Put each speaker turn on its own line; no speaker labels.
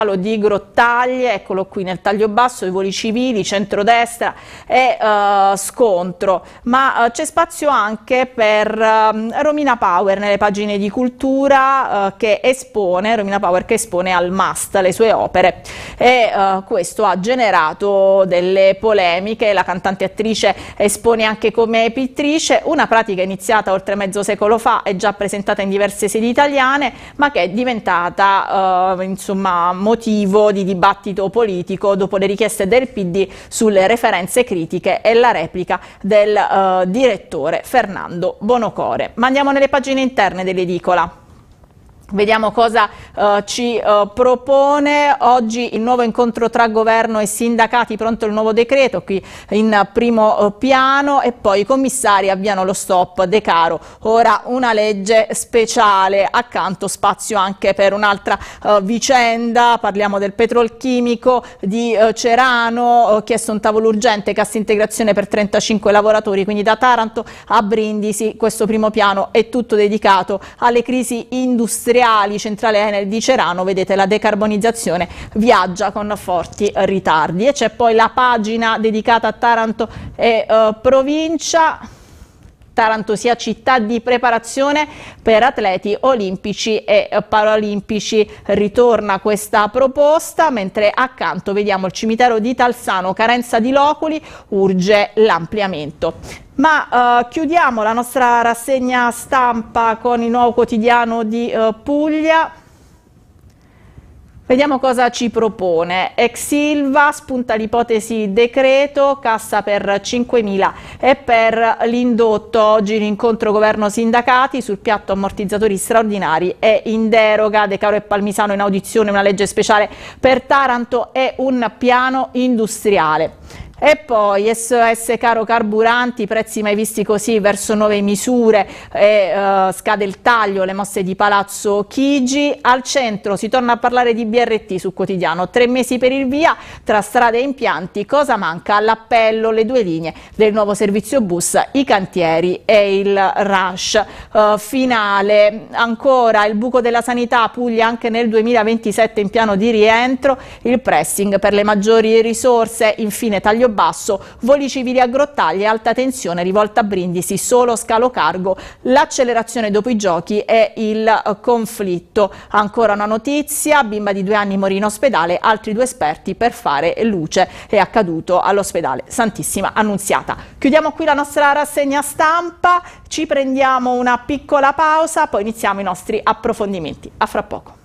di Grottaglie, eccolo qui nel taglio basso, i voli civili, centrodestra e scontro, ma c'è spazio anche per Romina Power nelle pagine di cultura Romina Power che espone al MAST le sue opere, e questo ha generato delle polemiche. La cantante attrice espone anche come pittrice, una pratica iniziata oltre mezzo secolo fa e già presentata in diverse sedi italiane, ma che è diventata insomma motivo di dibattito politico dopo le richieste del PD sulle referenze critiche e la replica del direttore Fernando Bonocore. Ma andiamo nelle pagine interne dell'edicola. Vediamo cosa ci propone oggi il nuovo incontro tra governo e sindacati, pronto il nuovo decreto qui in primo piano, e poi i commissari avviano lo stop Decaro, ora una legge speciale, accanto spazio anche per un'altra vicenda, parliamo del petrolchimico di Cerano, chiesto un tavolo urgente, cassa integrazione per 35 lavoratori, quindi da Taranto a Brindisi. Questo primo piano è tutto dedicato alle crisi industriali. Centrale Enel di Cerano, vedete, la decarbonizzazione viaggia con forti ritardi, e c'è poi la pagina dedicata a Taranto e provincia. Taranto sia città di preparazione per atleti olimpici e paralimpici, ritorna questa proposta, mentre accanto vediamo il cimitero di Talsano, carenza di loculi, urge l'ampliamento. Ma chiudiamo la nostra rassegna stampa con il Nuovo Quotidiano di Puglia. Vediamo cosa ci propone. Ex Ilva, spunta l'ipotesi decreto, cassa per 5.000 e per l'indotto. Oggi l'incontro governo sindacati, sul piatto ammortizzatori straordinari e in deroga. Decaro e Palmisano in audizione, una legge speciale per Taranto e un piano industriale. E poi SOS caro carburanti, prezzi mai visti così, verso nuove misure, scade il taglio, le mosse di Palazzo Chigi. Al centro si torna a parlare di BRT sul quotidiano, 3 mesi per il via, tra strade e impianti, cosa manca? All'appello le 2 linee del nuovo servizio bus, i cantieri e il rush finale. Ancora il buco della sanità, Puglia anche nel 2027 in piano di rientro, il pressing per le maggiori risorse, infine taglio basso, voli civili a Grottaglie, alta tensione rivolta a Brindisi, solo scalo cargo, l'accelerazione dopo i giochi e il conflitto. Ancora una notizia, bimba di 2 anni morì in ospedale, altri 2 esperti per fare luce, è accaduto all'ospedale Santissima Annunziata. Chiudiamo qui la nostra rassegna stampa, ci prendiamo una piccola pausa, poi iniziamo i nostri approfondimenti. A fra poco.